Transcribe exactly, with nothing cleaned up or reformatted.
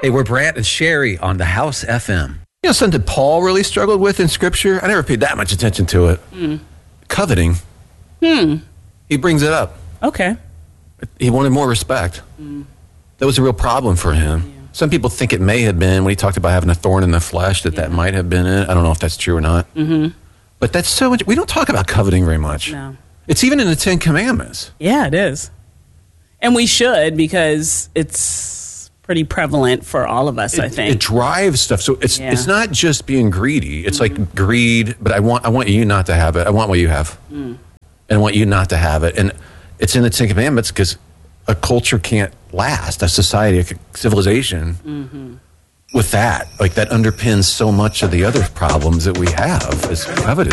Hey, we're Brant and Sherry on the House F M. You know something Paul really struggled with in Scripture? I never paid that much attention to it. Mm. Coveting. Hmm. He brings it up. Okay. He wanted more respect. Mm. That was a real problem for him. Yeah. Some people think it may have been when he talked about having a thorn in the flesh, that yeah. that might have been it. I don't know if that's true or not. Mm-hmm. But that's so much. We don't talk about coveting very much. No. It's even in the Ten Commandments. Yeah, it is. And we should, because it's pretty prevalent for all of us, it, I think. It drives stuff. So it's yeah. it's not just being greedy. It's mm-hmm. like greed, but I want I want you not to have it. I want what you have. Mm. And I want you not to have it. And it's in the Ten Commandments because a culture can't last, a society, a civilization, mm-hmm. with that. Like, that underpins so much of the other problems that we have as covetousness.